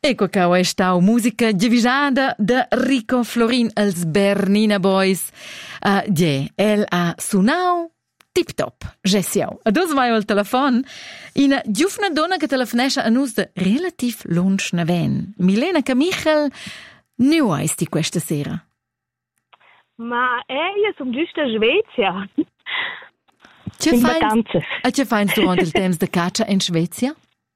Ecco che è stata musica divisata da Rico Florin als Bernina Boys. El ha suonato tip top, gessiau. Adus vai al telefon ina giufna donna che telefonescha a nus de relativ lunch naven. Milena Camichel, nu eisti questa sera. Ma io sono giusto a Svezia. In vacanze. E che fai durante il tempo de caccia in Svezia?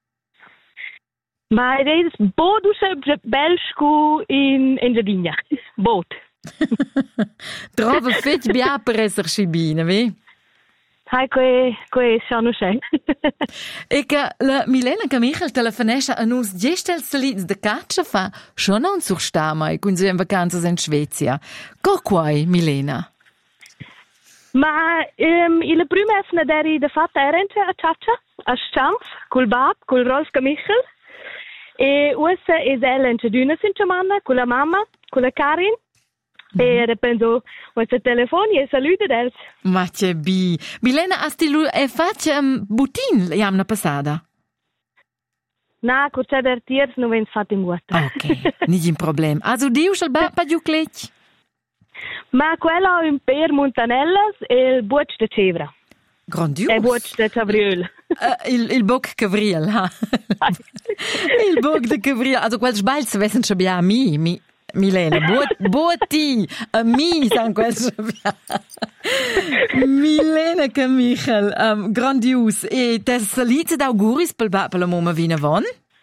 Ma è boot Belscu in Giardina. Boot. Trova fetch bia per esser scibina, vi? Hai que sono sei. E che la Milena Camichel telefonescha a nus gestel salits de caccia fa schon non surstama e quindi in vacanze in Svezia. Co quai, Milena? Ma il primo essere deri de fatta erente a caccia, a Schampf, col Bab, col Rolf Camichel. E ussa es ella in Ciaduna Sintamana, con la mamma, con la Karin. E penso, ussa telefoni e saluta dels. Ma che bi. Milena, asti lu e faccia butin jamna passada? Na, curcia der tiers non vens fatto in guata. Ok, nicht ein Problem. Also dius al Baba giuclec? Ma quella in per Montanellas e il buoc de Cevra. Grandios. E buoc de Cavriol. Il boc Cavriel, ha. Il boc de Cavriel. Also quel sbaglio se vessen c'abbia mi Milena, buoti, a mi san quel c'abbia. Milena Camichel, grandios. E te salize d'auguris pel Baba la mumma vina von?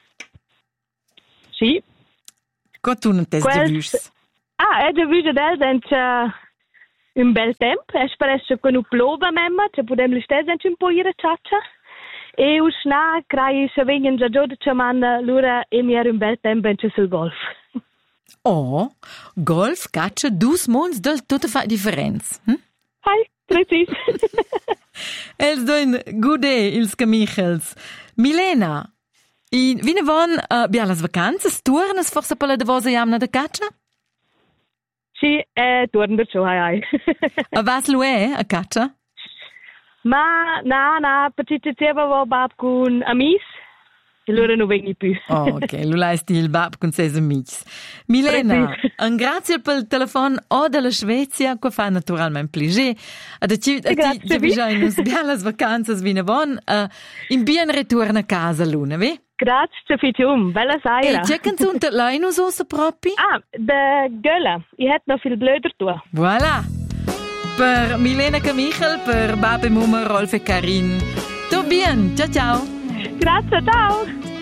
Sì. Co tu non tes de vus? Ah, è de vus del un bel tempo, spesso con un plova memma, ci podem listez un po' ira caccia. E usna crai se vengen già già de manna lura e mi era un bel tempo in sul golf. Oh, golf, caccia, dus mons del tutta fa differenza. Hai, precis. Els doin gude ils Camichels. Milena, vine von bia las vacanzas, turnes forse per la devosa jamna de caccia? Sì, torno ciò, hai. A vas lu a caccia? Ma, na, petite ceva va bab con amis, e loro non vengono più. Oh, ok, lu laisti il bab con ses amics. Milena, un grazie per il telefono o della Svezia, che fa naturalmente piacere. A ti bisogna nos bia las vacanzas vine von, in bien ritorno a casa luna, vi? Grazie, Fitium, bella sera. E c'è canzone te l'hai nos ossa propi? Ah, de Gölla. Ich hätte noch viel blöder tun. Voilà. Per Milena Camichel, per Bab e Mumma, Rolf e Karin. Tu bien, ciao ciao. Grazie, ciao.